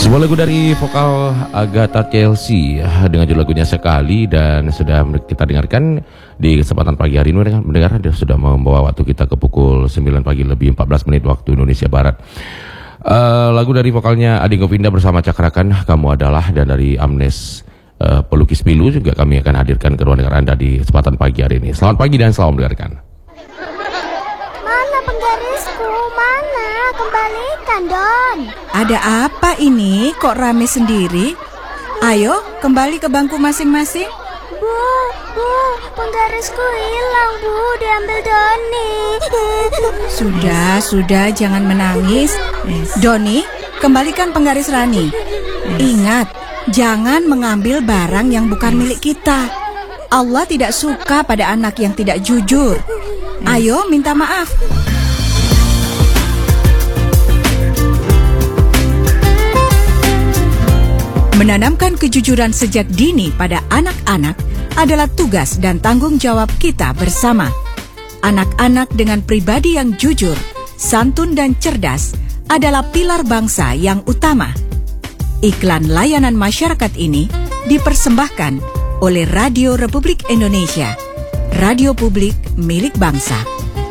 Sebuah lagu dari vokal Agatha Chelsea dengan judul lagunya Sekali, dan sudah kita dengarkan di kesempatan pagi hari ini. Mendengar dia sudah membawa waktu kita ke pukul 9 pagi lebih 14 menit waktu Indonesia Barat. Lagu dari vokalnya Adi Govinda bersama Cakrakan, Kamu Adalah, dan dari Amnes Pelukis Pilu juga kami akan hadirkan ke ruang dengar Anda di kesempatan pagi hari ini. Selamat pagi dan selamat mendengarkan. Mana penggarisku? Mana? Kembalikan, Don. Ada apa ini? Kok rame sendiri? Ayo, kembali ke bangku masing-masing. Bu, penggarisku hilang, Bu. Diambil Doni. Sudah, jangan menangis. Doni, kembalikan penggaris Rani. Ingat, jangan mengambil barang yang bukan milik kita. Allah tidak suka pada anak yang tidak jujur. Ayo, minta maaf. Menanamkan kejujuran sejak dini pada anak-anak adalah tugas dan tanggung jawab kita bersama. Anak-anak dengan pribadi yang jujur, santun dan cerdas adalah pilar bangsa yang utama. Iklan layanan masyarakat ini dipersembahkan oleh Radio Republik Indonesia, radio publik milik bangsa.